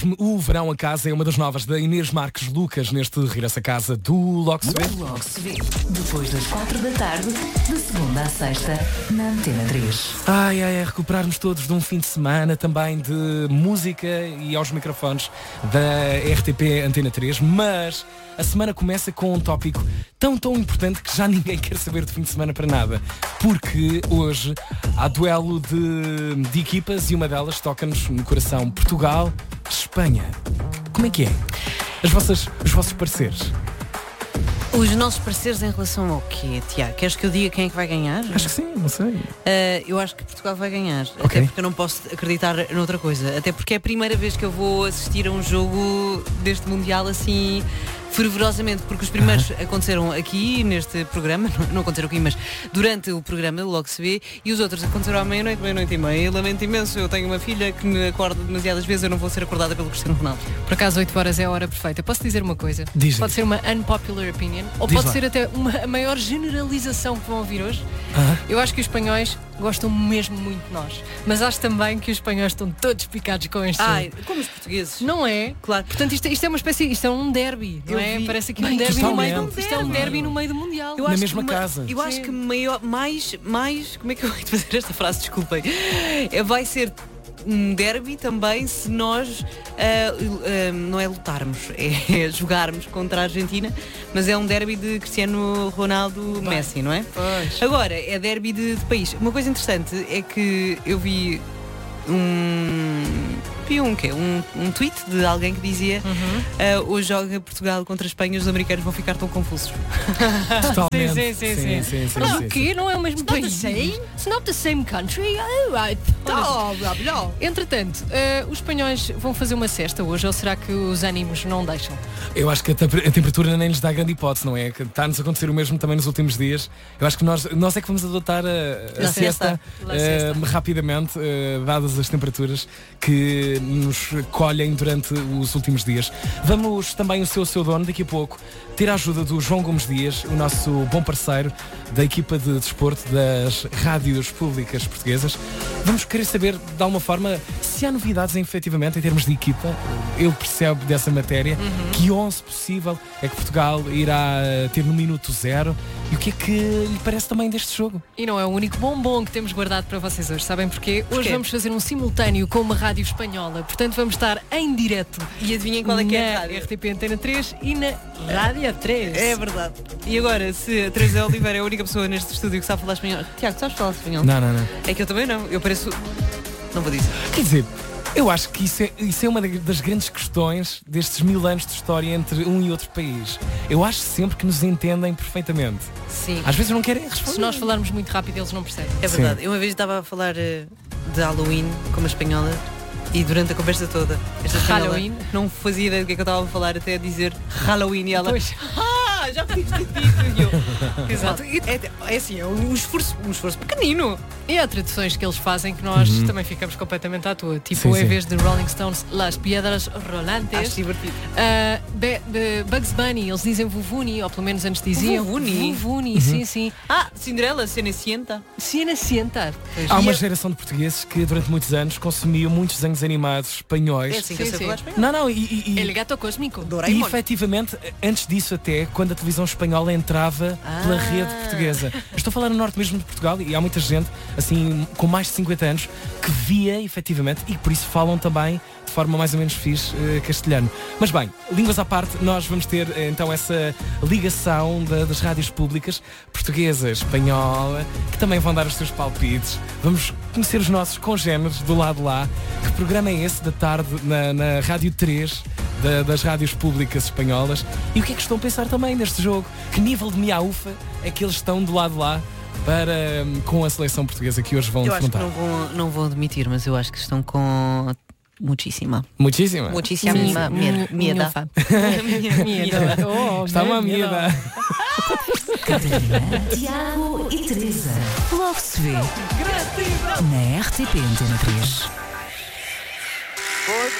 O Verão a Casa é uma das novas da Inês Marques Lucas neste Regresso a Casa do Logo Se Vê. Logo Se Vê, depois das 4 da tarde, de segunda à sexta, na Antena 3. Recuperarmos todos de um fim de semana também de música e aos microfones da RTP Antena 3, mas a semana começa com um tópico tão importante que já ninguém quer saber de fim de semana para nada, porque hoje há duelo de equipas e uma delas toca-nos no coração: Portugal, Espanha. Como é que é? Os vossos pareceres? Os nossos pareceres em relação ao quê, Tiago? Queres que eu diga quem é que vai ganhar? Acho que sim, não sei. Eu acho que Portugal vai ganhar. Ok. Até porque eu não posso acreditar noutra coisa. Até porque é a primeira vez que eu vou assistir a um jogo deste Mundial assim fervorosamente, porque os primeiros aconteceram aqui neste programa, não aconteceram aqui, mas durante o programa Logo Se Vê, e os outros aconteceram à meia-noite e meia. Lamento imenso, eu tenho uma filha que me acorda demasiadas vezes, eu não vou ser acordada pelo Cristiano Ronaldo. Por acaso 8 horas é a hora perfeita. Posso dizer uma coisa? Diz. Pode ser uma unpopular opinion, ou Diz pode lá. ser até a maior generalização que vão ouvir hoje. Eu acho que os espanhóis gostam mesmo muito de nós, mas acho também que os espanhóis estão todos picados com este jogo. Como os portugueses. Não é? Claro. Portanto, isto é uma espécie, isto é um derby, não é? vi. Parece aqui Bem, um derby no meio totalmente. isto é um derby no meio do Mundial. Eu Na acho mesma que casa. Eu acho Sim. que mais. Como é que eu vou fazer esta frase? Desculpem. Vai ser um derby também se nós não é lutarmos, é jogarmos contra a Argentina, mas é um derby de Cristiano Ronaldo Messi, não é? Pois. Agora, é derby de país. Uma coisa interessante é que eu vi um tweet de alguém que dizia hoje joga Portugal contra a Espanha, os americanos vão ficar tão confusos. Totalmente. Sim. sim, Mas sim, o quê? Não é o mesmo país? It's not the same country. Oh, right. Entretanto, os espanhóis vão fazer uma cesta hoje, ou será que os ânimos não deixam? Eu acho que a temperatura nem lhes dá grande hipótese, não é? Que está-nos a acontecer o mesmo também nos últimos dias. Eu acho que nós é que vamos adotar a siesta rapidamente, dadas as temperaturas que nos colhem durante os últimos dias. Vamos também o seu dono daqui a pouco ter a ajuda do João Gomes Dias, o nosso bom parceiro da equipa de desporto das rádios públicas portuguesas. Vamos querer saber de alguma forma se há novidades efetivamente em termos de equipa. Ele percebe dessa matéria que 11 possível é que Portugal irá ter no minuto zero, e o que é que lhe parece também deste jogo. E não é o único bombom que temos guardado para vocês hoje, sabem porquê? Hoje vamos fazer um simultâneo com uma rádio espanhola, portanto vamos estar em direto. E adivinhem qual é que é a na rádio? RTP Antena 3 e na Rádio 3. É verdade. E agora, se a Teresa Oliveira é a única pessoa neste estúdio que sabe falar espanhol. Tiago, sabes falar espanhol? Não. É que eu também não. Eu pareço. Não vou dizer. Quer dizer, eu acho que isso é uma das grandes questões destes 1000 anos de história entre um e outro país. Eu acho sempre que nos entendem perfeitamente. Sim. Às vezes não querem responder. Se nós falarmos muito rápido, eles não percebem. É verdade. Eu uma vez estava a falar de Halloween com uma espanhola e durante a conversa toda, esta espanhola Halloween? não fazia ideia do que é que eu estava a falar até a dizer Halloween e ela. Pois. Já fiz tudo isso. Exato. É assim, é um esforço pequenino. E há traduções que eles fazem que nós também ficamos completamente à toa. Tipo, Sim. em vez de Rolling Stones, Las Piedras Rolantes. Acho divertido. Bugs Bunny, eles dizem Vuvuni, ou pelo menos antes diziam Vuvuni? Vuvuni, sim. Cinderela, Cenicienta. Cenicienta. Há uma geração de portugueses que durante muitos anos consumiam muitos desenhos animados espanhóis. É assim que eu Sim, sei sim. falar espanhol. Não, El gato cósmico. e Doraemon. efetivamente, antes disso até, quando a televisão espanhola entrava pela rede portuguesa. Eu estou a falar no norte mesmo de Portugal, e há muita gente, assim, com mais de 50 anos, que via efetivamente, e por isso falam também de forma mais ou menos fixe castelhano. Mas bem, línguas à parte, nós vamos ter então essa ligação das rádios públicas portuguesa, espanhola, que também vão dar os seus palpites. Vamos conhecer os nossos congéneres do lado lá. Que programa é esse da tarde na Rádio 3 das rádios públicas espanholas? E o que é que estão a pensar também neste jogo? Que nível de miaufa é que eles estão do lado lá com a seleção portuguesa que hoje vão Eu acho que defrontar? não vou admitir, mas eu acho que estão com muitíssima Muitíssima. Mieda. Está uma miúda. Catarina, Tiago e Teresa. Logo se vê na RTP Antena 3.